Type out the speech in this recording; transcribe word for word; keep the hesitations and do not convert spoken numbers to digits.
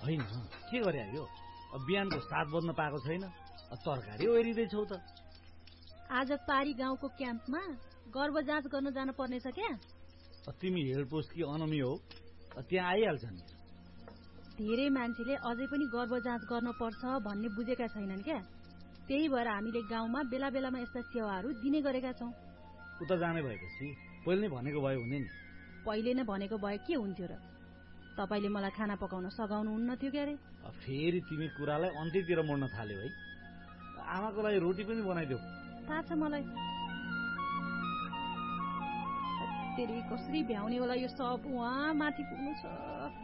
होइन के गरे यो बिहानको सात बज्न पाएको छैन, तरकारी ओरिँदैछौ त। आज पारी गाउँको क्याम्पमा गर्भ जाँच गर्न जान पर्नेछ क्या। तिमी हेड पोस्ट कि अनमी हौ, त्यहाँ आइहाल्छ नि। धेरै मान्छेले अझै पनि गर्भ जाँच गर्न पर्छ भन्ने बुझेका छैनन् क्या। त्यही भएर हामीले गाउँमा बेला बेलामा यस्ता सेवाहरू दिने गरेका छौँ। उता जाने भएपछि पहिले नै भनेको भए हुने नि। पहिले नै भनेको भए के हुन्थ्यो र? तपाईले मलाई खाना पकाउन सघाउनु हुन्न थियो क्यारे? फेरि तिमी कुरालाई अन्त्यतिर मोड्न थाल्यौ है। आमाको लागि रोटी पनि बनाइदेऊ। थाहा छ मलाई। तेरी कसरी भ्याउने होला यो सब, उहाँ माथि पुग्नु छ।